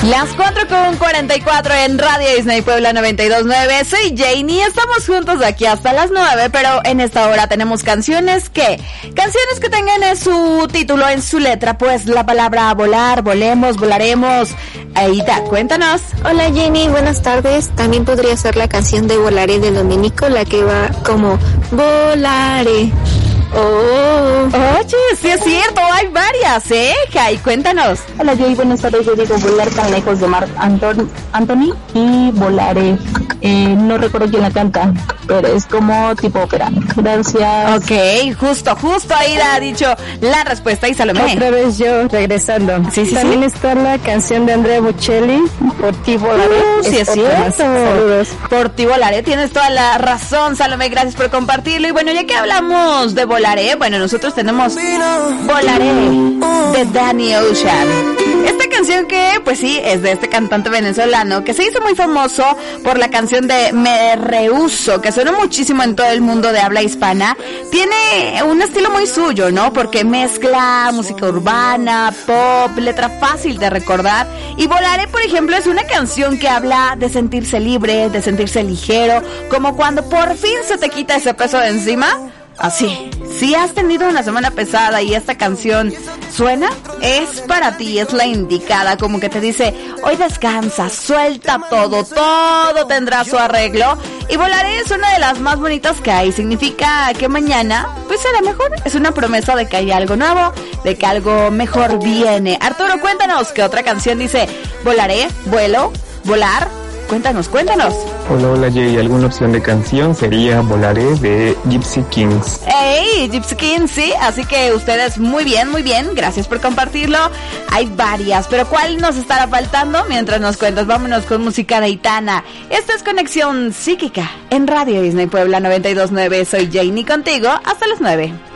Las 4:44 en Radio Disney Puebla 92.9. Soy Janie, estamos juntos de aquí hasta las 9, pero en esta hora tenemos canciones que tengan en su título, en su letra, pues la palabra volar, volemos, volaremos. Aida, cuéntanos. Hola Jenny, buenas tardes. También podría ser la canción de Volaré de Domenico, la que va como volaré. Oh. Oye, sí es cierto, hay varias, ¿eh? Jai, cuéntanos. Hola Jay, buenas tardes. Yo digo Volar tan lejos de Marc Anthony y Volaré. No recuerdo quién la canta, pero es como tipo ópera. Gracias. Ok, justo Aida ha dicho la respuesta y Salomé. Otra vez yo, regresando. Sí. También está la canción de Andrea Bocelli, Por ti volaré. Sí es cierto. Saludos. Por ti volaré, tienes toda la razón, Salomé, gracias por compartirlo. Y bueno, ya que hablamos de Volaré, bueno, nosotros tenemos Volaré de Danny Ocean. Esta canción que, pues sí, es de este cantante venezolano que se hizo muy famoso por la canción de Me Rehuso, que suena muchísimo en todo el mundo de habla hispana. Tiene un estilo muy suyo, ¿no? Porque mezcla música urbana, pop, letra fácil de recordar. Y Volaré, por ejemplo, es una canción que habla de sentirse libre, de sentirse ligero, como cuando por fin se te quita ese peso de encima. Así, si has tenido una semana pesada y esta canción suena, es para ti, es la indicada, como que te dice, hoy descansa, suelta todo tendrá su arreglo. Y Volaré es una de las más bonitas que hay, significa que mañana, pues será mejor, es una promesa de que hay algo nuevo, de que algo mejor viene. Arturo, cuéntanos, ¿qué otra canción dice Volaré, vuelo, volar? Cuéntanos. Hola Jay, ¿alguna opción de canción? Sería Volaré de Gypsy Kings. ¡Ey! Gypsy Kings, sí, así que ustedes muy bien, gracias por compartirlo. Hay varias, pero ¿cuál nos estará faltando? Mientras nos cuentas, vámonos con música de Aitana. Esta es Conexión Psíquica en Radio Disney Puebla 92.9. Soy Janie contigo hasta las 9.